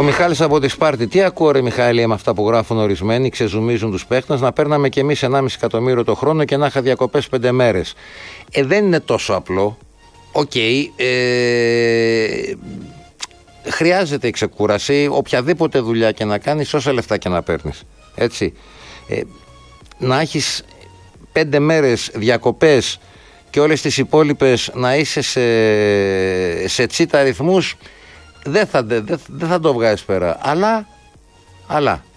Ο Μιχάλης από τη Σπάρτη. Τι ακούω, ρε Μιχάλη, με αυτά που γράφουν ορισμένοι, ξεζουμίζουν τους παίχτες, να παίρναμε κι εμείς 1,5 εκατομμύριο το χρόνο και να είχα διακοπές 5 μέρες. Δεν είναι τόσο απλό. Οκ. Χρειάζεται η ξεκούραση. Οποιαδήποτε δουλειά και να κάνεις, όσα λεφτά και να παίρνεις. Έτσι. Να έχεις 5 μέρες διακοπές και όλες τις υπόλοιπες να είσαι σε τσίτα αριθμούς, δεν θα το βγάζεις πέρα. Αλλά